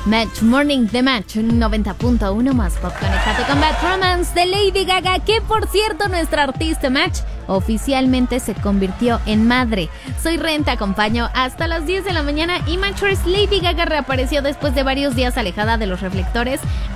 Match Morning de Match 90.1 más pop. Conéctate con Bad Romance de Lady Gaga, que por cierto nuestra artista Match oficialmente se convirtió en madre. Soy Ren, te acompaño hasta las 10 de la mañana y Matchers. Lady Gaga reapareció después de varios días alejada de los reflectores,